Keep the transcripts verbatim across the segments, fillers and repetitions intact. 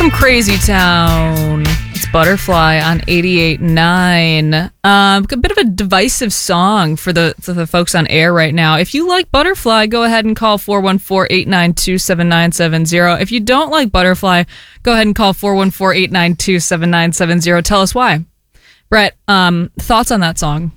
From Crazy Town, it's Butterfly on eighty-eight point nine. Um, a bit of a divisive song for the for the folks on air right now. If you like Butterfly, go ahead and call four one four, eight nine two, seven nine seven zero. If you don't like Butterfly, go ahead and call four one four, eight nine two, seven nine seven zero. Tell us why. Brett, um, thoughts on that song?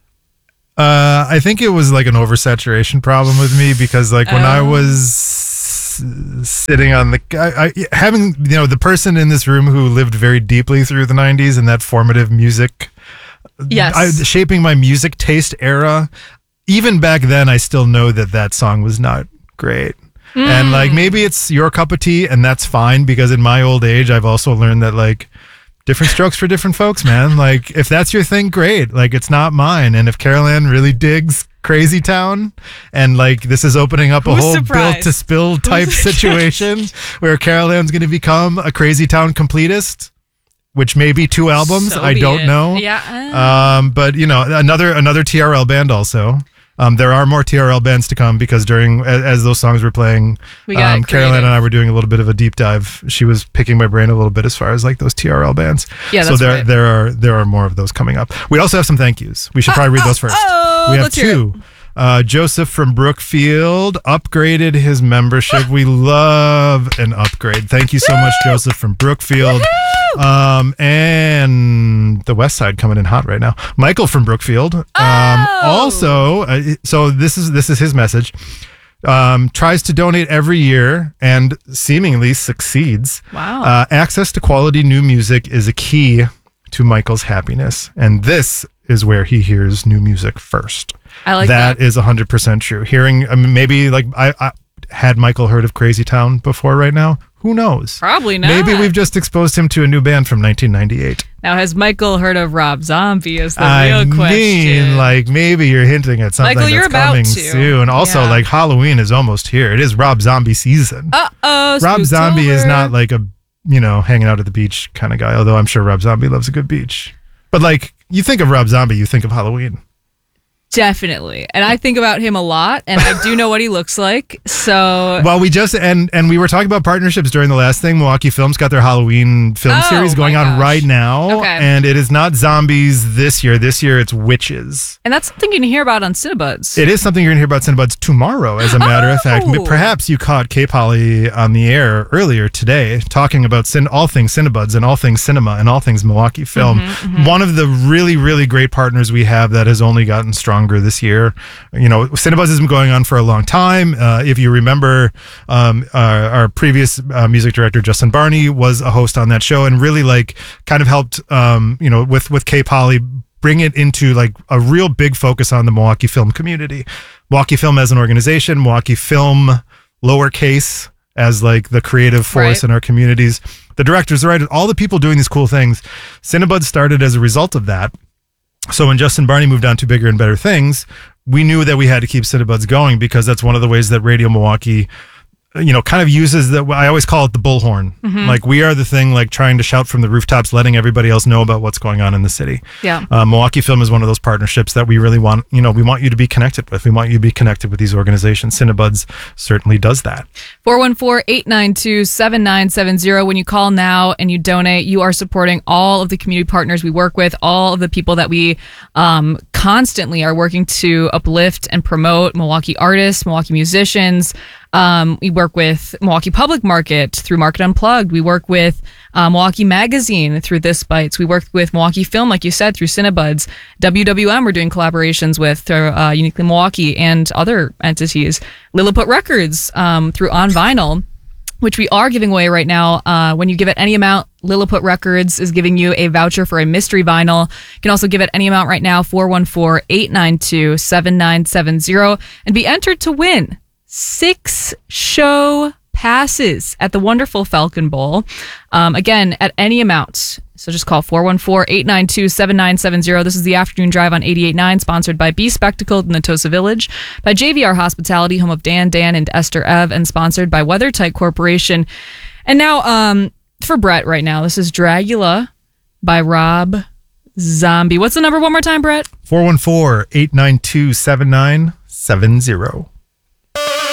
Uh, I think it was like an oversaturation problem with me because like when oh. I was sitting on the I, I, having you know the person in this room who lived very deeply through the nineties and that formative music yes I, shaping my music taste era, even back then I still know that that song was not great. mm. And like maybe it's your cup of tea and that's fine, because in my old age I've also learned that like different strokes for different folks, man. Like if that's your thing, great. Like it's not mine. And if Carol Ann really digs Crazy Town and like this is opening up a Who's whole surprised? built to spill type situation where Carol Ann's going to become a Crazy Town completist, which may be two albums, so I don't it. know. Yeah. Um, but you know, another another T R L band also. Um, there are more T R L bands to come because during as, as those songs were playing, we got um, Carol Ann and I were doing a little bit of a deep dive. She was picking my brain a little bit as far as like those T R L bands. Yeah, so that's there right. there are there are more of those coming up. We also have some thank yous. We should probably read those first. Oh, we have let's hear two. Uh, Joseph from Brookfield upgraded his membership. We love an upgrade. Thank you so much, Joseph from Brookfield. Um, and the West Side coming in hot right now. Michael from Brookfield. Um, oh! Also, uh, so this is this is his message. Um, tries to donate every year and seemingly succeeds. Wow. Uh, access to quality new music is a key to Michael's happiness, and this is where he hears new music first. I like that. That is one hundred percent true. Hearing, I mean, maybe like I, I had Michael heard of Crazy Town before right now? Who knows? Probably not. Maybe we've just exposed him to a new band from nineteen ninety-eight. Now, has Michael heard of Rob Zombie is the I real mean, question. like maybe you're hinting at something Michael, that's you're about coming to. soon. Also, Yeah. like Halloween is almost here. It is Rob Zombie season. Uh-oh, Rob Spooktober. Zombie is not like a, you know, hanging out at the beach kind of guy, although I'm sure Rob Zombie loves a good beach. But like, you think of Rob Zombie, you think of Halloween. Definitely. And I think about him a lot, and I do know what he looks like. So, Well, we just, and and we were talking about partnerships during the last thing. Milwaukee Films got their Halloween film Oh, series going my on gosh. right now. Okay. And it is not zombies this year. This year it's witches. and that's something you can hear about on Cinebuds. It is something you're going to hear about Cinebuds tomorrow, as a matter of fact. Oh. Perhaps you caught K-Polly on the air earlier today talking about cin- all things Cinebuds and all things cinema and all things Milwaukee film. Mm-hmm, mm-hmm. One of the really, really great partners we have that has only gotten stronger this year. You know, Cinebuds has been going on for a long time. Uh, if you remember, um, our, our previous uh, music director, Justin Barney, was a host on that show and really like kind of helped, um, you know, with, with K-Polly bring it into like a real big focus on the Milwaukee film community. Milwaukee Film as an organization, Milwaukee Film lowercase as like the creative force Right. in our communities. The directors, the writers, all the people doing these cool things. Cinebuds started as a result of that. So when Justin Barney moved on to bigger and better things, we knew that we had to keep Cinebuds going because that's one of the ways that Radio Milwaukee, you know, kind of uses that. I always call it the bullhorn. Mm-hmm. Like we are the thing, like trying to shout from the rooftops, letting everybody else know about what's going on in the city. Yeah. Uh, Milwaukee Film is one of those partnerships that we really want, you know, we want you to be connected with. We want you to be connected with these organizations. Cinebuds certainly does that. four one four, eight nine two, seven nine seven zero. When you call now and you donate, you are supporting all of the community partners we work with, all of the people that we um, constantly are working to uplift and promote, Milwaukee artists, Milwaukee musicians. Um, we work with Milwaukee Public Market through Market Unplugged. We work with uh, Milwaukee Magazine through This Bites. We work with Milwaukee Film, like you said, through Cinebuds. W W M we're doing collaborations with through uh, Uniquely Milwaukee and other entities. Lilliput Records um, through On Vinyl, which we are giving away right now. Uh, when you give it any amount, Lilliput Records is giving you a voucher for a mystery vinyl. You can also give it any amount right now, four one four, eight nine two, seven nine seven zero, and be entered to win six show passes at the wonderful Falcon Bowl. Um, again, at any amount. So just call four one four, eight nine two, seven nine seven zero. This is the Afternoon Drive on eighty-eight point nine, sponsored by Be Spectacled in Natosa Village, by J V R Hospitality, home of Dan, Dan, and Esther Ev, and sponsored by WeatherTight Corporation. And now, um, for Brett right now, this is Dragula by Rob Zombie. What's the number one more time, Brett? four one four, eight nine two, seven nine seven zero.